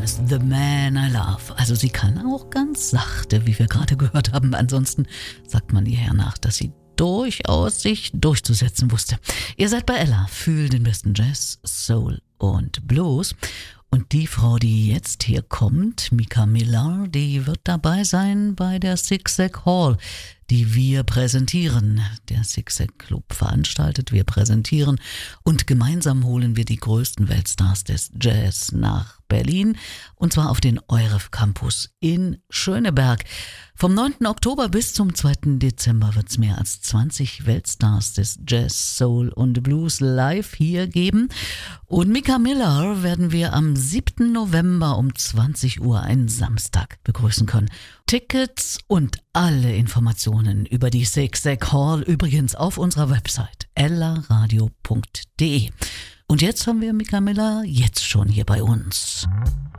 ist The Man I Love. Also sie kann auch ganz sachte, wie wir gerade gehört haben. Ansonsten sagt man ihr nach, dass sie durchaus sich durchzusetzen wusste. Ihr seid bei Ella, fühlt den besten Jazz, Soul und Blues. Und die Frau, die jetzt hier kommt, Mika Miller, die wird dabei sein bei der Zigzag Hall, die wir präsentieren. Der Zigzag Club veranstaltet, wir präsentieren und gemeinsam holen wir die größten Weltstars des Jazz nach Berlin und zwar auf den EUREF Campus in Schöneberg. Vom 9. Oktober bis zum 2. Dezember wird es mehr als 20 Weltstars des Jazz, Soul und Blues live hier geben. Und Mika Miller werden wir am 7. November um 20 Uhr, einen Samstag, begrüßen können. Tickets und alle Informationen über die Zigzag Hall übrigens auf unserer Website ellaradio.de. Und jetzt haben wir Mika Miller jetzt schon hier bei uns.